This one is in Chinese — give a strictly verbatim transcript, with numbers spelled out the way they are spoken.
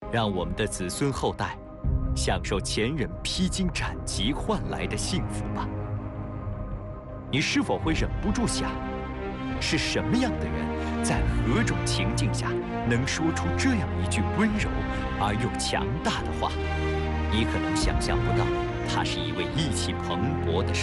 让我们的子孙后代享受前人披荆斩棘换来的幸福吧。你是否会忍不住想，是什么样的人，在何种情境下，能说出这样一句温柔而又强大的话？你可能想象不到，他是一位意气蓬勃的